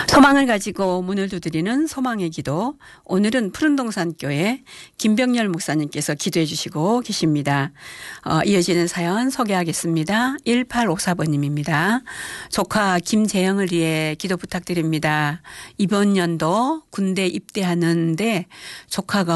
소망을 가지고 문을 두드리는 소망의 기도. 오늘은 푸른동산교회 김병열 목사님께서 기도해 주시고 계십니다. 이어지는 사연 소개하겠습니다. 1854번님입니다. 조카 김재영을 위해 기도 부탁드립니다. 이번 연도 군대 입대하는데 조카가